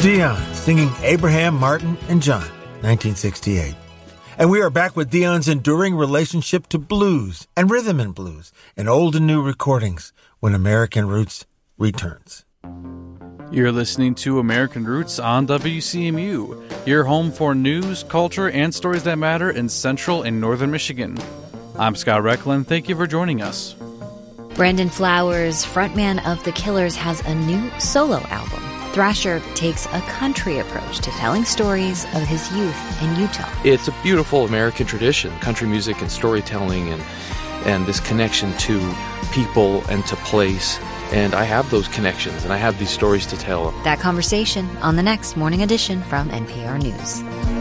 Dion singing Abraham, Martin, and John, 1968. And we are back with Dion's enduring relationship to blues and rhythm and blues in old and new recordings when American Roots returns. You're listening to American Roots on WCMU, your home for news, culture, and stories that matter in central and northern Michigan. I'm Scott Recklin. Thank you for joining us. Brandon Flowers, frontman of The Killers, has a new solo album. Thrasher takes a country approach to telling stories of his youth in Utah. It's a beautiful American tradition, country music and storytelling and this connection to people and to place. And I have those connections, and I have these stories to tell. That conversation on the next Morning Edition from NPR News.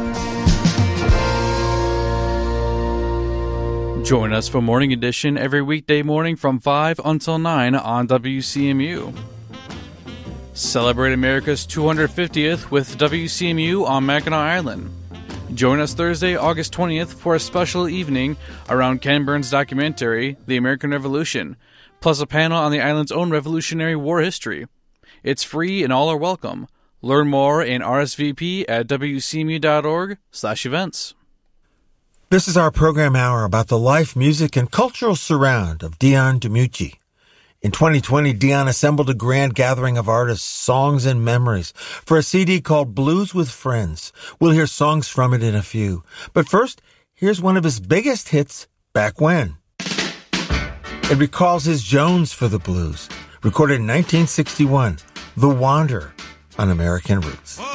Join us for Morning Edition every weekday morning from 5 until 9 on WCMU. Celebrate America's 250th with WCMU on Mackinac Island. Join us Thursday, August 20th for a special evening around Ken Burns' documentary, The American Revolution, plus a panel on the island's own Revolutionary War history. It's free and all are welcome. Learn more and RSVP at wcmu.org/events. This is our program hour about the life, music, and cultural surround of Dion DiMucci. In 2020, Dion assembled a grand gathering of artists, songs, and memories for a CD called Blues with Friends. We'll hear songs from it in a few. But first, here's one of his biggest hits, Back When. It recalls his Jones for the blues, recorded in 1961, The Wanderer on American Roots.